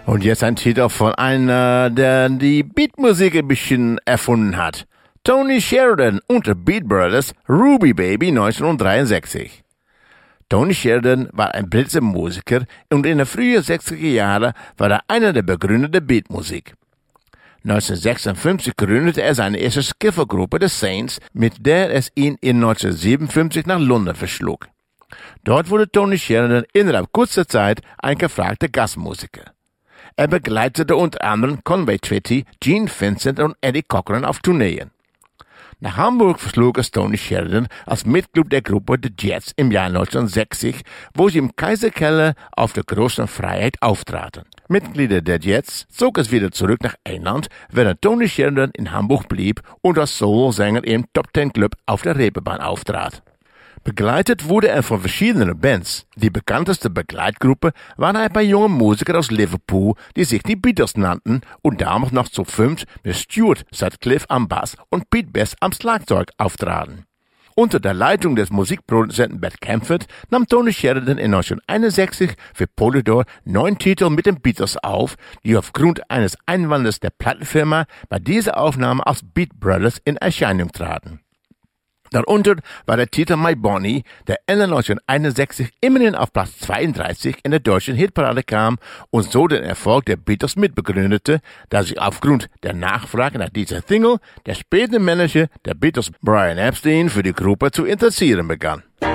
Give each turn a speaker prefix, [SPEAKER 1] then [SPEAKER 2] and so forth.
[SPEAKER 1] Und jetzt ein Titel von einer, der die Beatmusik ein bisschen erfunden hat. Tony Sheridan und the Beat Brothers, Ruby Baby 1963. Tony Sheridan war ein britischer Musiker und in den frühen 60er Jahren war er einer der Begründer der Beatmusik. 1956 gründete er seine erste Skiffelgruppe, The Saints, mit der es ihn in 1957 nach London verschlug. Dort wurde Tony Sheridan innerhalb kurzer Zeit ein gefragter Gastmusiker. Er begleitete unter anderem Conway Twitty, Gene Vincent und Eddie Cochran auf Tourneen. Nach Hamburg verschlug es Tony Sheridan als Mitglied der Gruppe The Jets im Jahr 1960, wo sie im Kaiserkeller auf der Großen Freiheit auftraten. Mitglieder der Jets zog es wieder zurück nach England, während Tony Sheridan in Hamburg blieb und als Solosänger im Top Ten Club auf der Reeperbahn auftrat. Begleitet wurde er von verschiedenen Bands. Die bekannteste Begleitgruppe waren ein paar junge Musiker aus Liverpool, die sich die Beatles nannten und damals noch zu fünft mit Stuart Sutcliffe am Bass und Pete Best am Schlagzeug auftraten. Unter der Leitung des Musikproduzenten Bert Kaempfert nahm Tony Sheridan in 1961 für Polydor 9 Titel mit den Beatles auf, die aufgrund eines Einwandes der Plattenfirma bei dieser Aufnahme als Beat Brothers in Erscheinung traten. Darunter war der Titel My Bonnie, der Ende 1961 immerhin auf Platz 32 in der deutschen Hitparade kam und so den Erfolg der Beatles mitbegründete, da sich aufgrund der Nachfrage nach dieser Single der spätere Manager der Beatles Brian Epstein für die Gruppe zu interessieren begann.